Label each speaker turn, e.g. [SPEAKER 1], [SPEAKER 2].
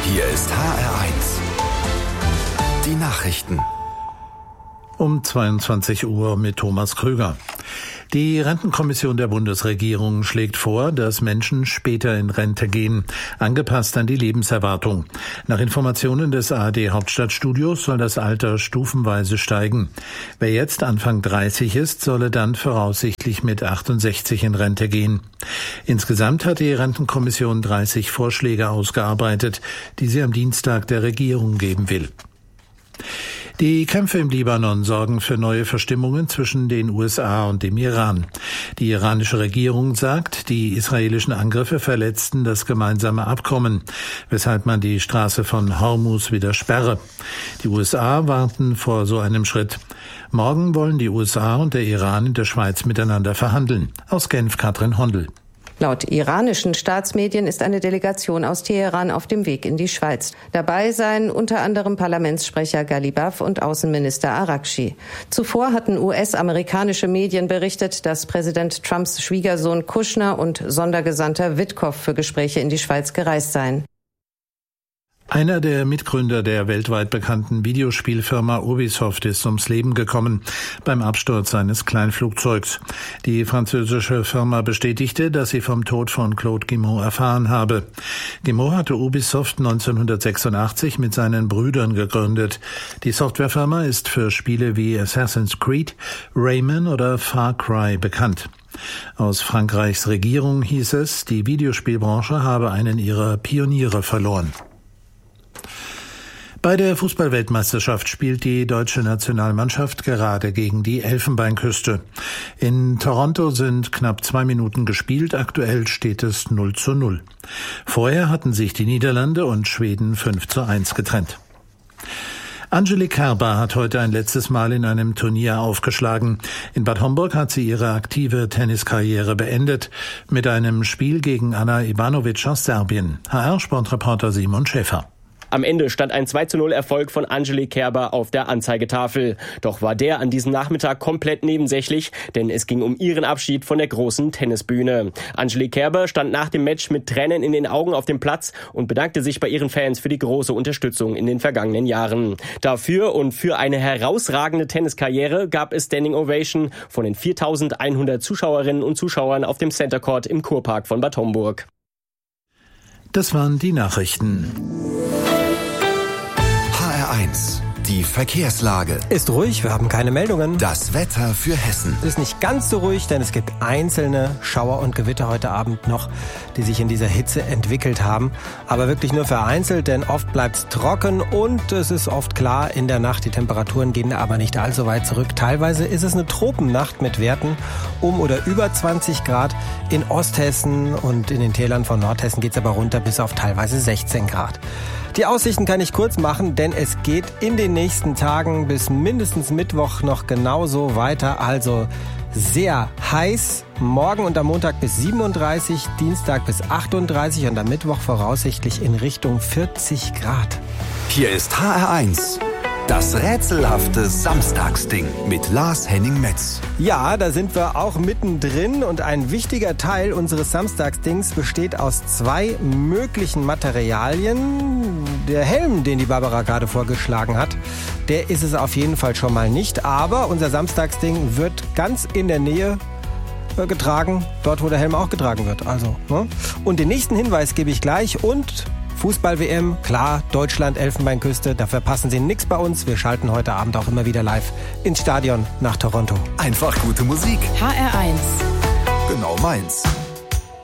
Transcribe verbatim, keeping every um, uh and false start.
[SPEAKER 1] Hier ist H R eins. Die Nachrichten.
[SPEAKER 2] Um zweiundzwanzig Uhr mit Thomas Krüger. Die Rentenkommission der Bundesregierung schlägt vor, dass Menschen später in Rente gehen, angepasst an die Lebenserwartung. Nach Informationen des A R D Hauptstadtstudios soll das Alter stufenweise steigen. Wer jetzt Anfang dreißig ist, solle dann voraussichtlich mit achtundsechzig in Rente gehen. Insgesamt hat die Rentenkommission dreißig Vorschläge ausgearbeitet, die sie am Dienstag der Regierung geben will. Die Kämpfe im Libanon sorgen für neue Verstimmungen zwischen den U S A und dem Iran. Die iranische Regierung sagt, die israelischen Angriffe verletzten das gemeinsame Abkommen, weshalb man die Straße von Hormuz wieder sperre. Die U S A warten vor so einem Schritt. Morgen wollen die U S A und der Iran in der Schweiz miteinander verhandeln. Aus Genf Katrin Hondel.
[SPEAKER 3] Laut iranischen Staatsmedien ist eine Delegation aus Teheran auf dem Weg in die Schweiz. Dabei seien unter anderem Parlamentssprecher Ghalibaf und Außenminister Araghchi. Zuvor hatten U S-amerikanische Medien berichtet, dass Präsident Trumps Schwiegersohn Kushner und Sondergesandter Witkow für Gespräche in die Schweiz gereist seien.
[SPEAKER 2] Einer der Mitgründer der weltweit bekannten Videospielfirma Ubisoft ist ums Leben gekommen beim Absturz seines Kleinflugzeugs. Die französische Firma bestätigte, dass sie vom Tod von Claude Guimont erfahren habe. Guimont hatte Ubisoft neunzehnhundertsechsundachtzig mit seinen Brüdern gegründet. Die Softwarefirma ist für Spiele wie Assassin's Creed, Rayman oder Far Cry bekannt. Aus Frankreichs Regierung hieß es, die Videospielbranche habe einen ihrer Pioniere verloren. Bei der Fußball-Weltmeisterschaft spielt die deutsche Nationalmannschaft gerade gegen die Elfenbeinküste. In Toronto sind knapp zwei Minuten gespielt, aktuell steht es null zu null. Vorher hatten sich die Niederlande und Schweden fünf zu eins getrennt. Angelique Kerber hat heute ein letztes Mal in einem Turnier aufgeschlagen. In Bad Homburg hat sie ihre aktive Tenniskarriere beendet mit einem Spiel gegen Ana Ivanovic aus Serbien. H R-Sportreporter Simon Schäfer.
[SPEAKER 4] Am Ende stand ein zwei zu null Erfolg von Angelique Kerber auf der Anzeigetafel. Doch war der an diesem Nachmittag komplett nebensächlich, denn es ging um ihren Abschied von der großen Tennisbühne. Angelique Kerber stand nach dem Match mit Tränen in den Augen auf dem Platz und bedankte sich bei ihren Fans für die große Unterstützung in den vergangenen Jahren. Dafür und für eine herausragende Tenniskarriere gab es Standing Ovation von den viertausendeinhundert Zuschauerinnen und Zuschauern auf dem Center Court im Kurpark von Bad Homburg.
[SPEAKER 2] Das waren die Nachrichten.
[SPEAKER 1] H R eins. Die Verkehrslage.
[SPEAKER 5] Ist ruhig, wir haben keine Meldungen.
[SPEAKER 1] Das Wetter für Hessen.
[SPEAKER 5] Ist nicht ganz so ruhig, denn es gibt einzelne Schauer und Gewitter heute Abend noch, die sich in dieser Hitze entwickelt haben. Aber wirklich nur vereinzelt, denn oft bleibt es trocken und es ist oft klar in der Nacht. Die Temperaturen gehen aber nicht allzu weit zurück. Teilweise ist es eine Tropennacht mit Werten um oder über zwanzig Grad. In Osthessen und in den Tälern von Nordhessen geht es aber runter bis auf teilweise sechzehn Grad. Die Aussichten kann ich kurz machen, denn es geht in den nächsten Tagen bis mindestens Mittwoch noch genauso weiter. Also sehr heiß. Morgen und am Montag bis siebenunddreißig, Dienstag bis achtunddreißig und am Mittwoch voraussichtlich in Richtung vierzig Grad.
[SPEAKER 1] Hier ist H R eins. Das rätselhafte Samstagsding mit Lars Henning-Metz.
[SPEAKER 5] Ja, da sind wir auch mittendrin und ein wichtiger Teil unseres Samstagsdings besteht aus zwei möglichen Materialien. Der Helm, den die Barbara gerade vorgeschlagen hat, der ist es auf jeden Fall schon mal nicht. Aber unser Samstagsding wird ganz in der Nähe getragen, dort wo der Helm auch getragen wird. Also, ne? Und den nächsten Hinweis gebe ich gleich und Fußball-W M, klar, Deutschland, Elfenbeinküste, da verpassen Sie nichts bei uns. Wir schalten heute Abend auch immer wieder live ins Stadion nach Toronto.
[SPEAKER 1] Einfach gute Musik.
[SPEAKER 6] H R eins.
[SPEAKER 1] Genau meins.